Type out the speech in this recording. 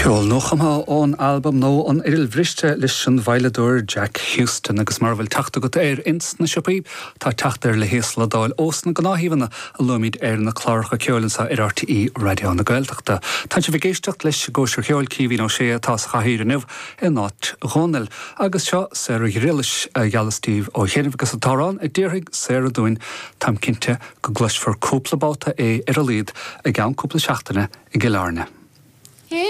Ceol nóchamá ón album nó an bhriste leis an bhaileadúir Jack Houston agus mar bhfuil teachta go ins na sipaí tá teachtar le héas le dáil os na gnáhíhanna a lumid na chláircha ceolansa RTE radio na Gaeltachta. Tá sé bhgéisteach leis góisiir cheol cíhí nó sé tá chathíir nuh in náit Ghonil agus seo Sarah Grillis Galastíh ó Chéanamh Atárán a ddíirigh Sarah Dúin tam cinnte go gluis for cúplabáta a líad a gan cúpla seachtainna i Gilárne.